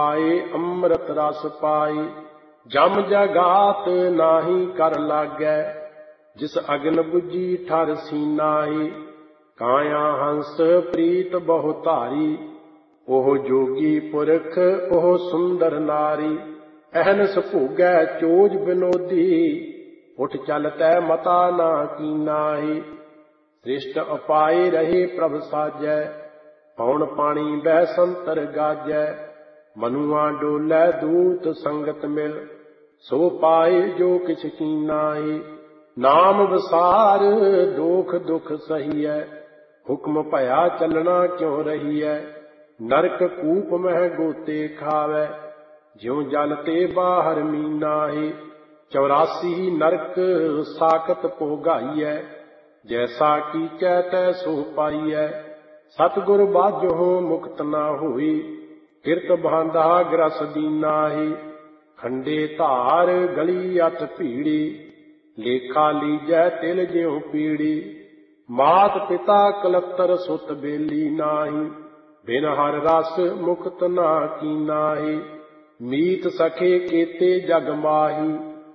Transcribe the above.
ਆਏ ਅੰਮ੍ਰਿਤ ਰਸ ਪਾਈ। ਜਮ ਜਗਾਤ ਨਾਹੀ ਕਰ ਲਾਗੈ, ਜਿਸ ਅਗਨ ਬੁਝੀ ਠਰ ਸੀਨਾਹੀ। ਕਾਇਆ ਹੰਸ ਪ੍ਰੀਤ ਬਹੁ ਧਾਰੀ, ਉਹ ਜੋਗੀ ਪੁਰਖ ਉਹ ਸੁੰਦਰ ਨਾਰੀ। ਅਹਨਸ ਭੋਗੈ ਚੋਜ ਬਿਨੋਦੀ, ਉਠ ਚਲਤੈ ਮਤਾ ਨਾ ਕੀਨਾਹੀ। ਸ੍ਰਿਸ਼ਟ ਅਪਾਏ ਰਹੇ ਪ੍ਰਭ ਸਾਜੈ, ਪੌਣ ਪਾਣੀ ਬਹਿ ਸੰਤਰ ਗਾਜੈ। ਮਨੁਆ ਡੋਲੈ ਦੂਤ ਸੰਗਤ ਮਿਲ, ਸੋ ਪਾਏ ਜੋ ਕਿਛ ਕੀਨਾਹੀ। ਨਾਮ ਵਿਸਾਰ ਦੋਖ ਦੁਖ ਸਹੀਐ, ਹੁਕਮ ਭਇਆ ਚੱਲਣਾ ਕਿਉ ਰਹੀਐ। ਨਰਕ ਕੂਪ ਮਹਿ ਗੋਤੇ ਖਾਵੈ, ਜਿਉ ਜਲ ਤੇ ਬਾਹਰ ਮੀਨਾਹੀ। 84 ਨਰਕ ਸਾਕਤ ਭੋਗਾਈਐ, ਜੈਸਾ ਕੀਚੈ ਤੈਸੋ ਪਾਈਐ। ਸਤਿਗੁਰ ਬਾਝਹੁ ਮੁਕਤ ਨਾ ਹੋਈ, ਕਿਰਤ ਬਾਂਧਾ ਗ੍ਰਸ ਦੀਨਾਹੀ। ਖੰਡੇ ਧਾਰ ਗਲੀ ਅਠ ਭੀੜੀ, ਲੇਖਾ ਲੀਜੈ ਤਿਲ ਜਿਉ ਪੀੜੀ। ਮਾਤ ਪਿਤਾ ਕਲਤਰ ਸੁਤ ਬੇਲੀ ਨਾਹੀ, ਬਿਨ ਹਰ ਰਸ ਮੁਕਤ ਨਾ ਕੀਨਾਹੀ। ਮੀਤ ਸਖੇ ਕੇਤੇ ਜਗ ਮਾਹੀ,